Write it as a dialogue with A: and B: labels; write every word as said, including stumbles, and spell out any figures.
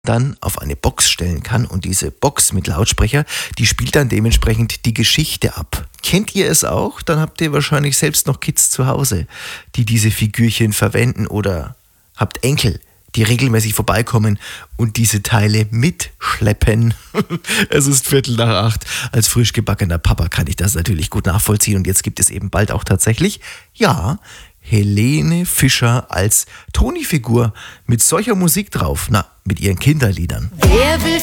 A: dann auf eine Box stellen kann und diese Box mit Lautsprecher, die spielt dann dementsprechend die Geschichte ab. Kennt ihr es auch? Dann habt ihr wahrscheinlich selbst noch Kids zu Hause, die diese Figürchen verwenden oder habt Enkel, die regelmäßig vorbeikommen und diese Teile mitschleppen. Es ist Viertel nach acht. Als frisch gebackener Papa kann ich das natürlich gut nachvollziehen und jetzt gibt es eben bald auch tatsächlich, ja, Helene Fischer als Toni-Figur mit solcher Musik drauf. Na, mit ihren Kinderliedern.
B: Wer will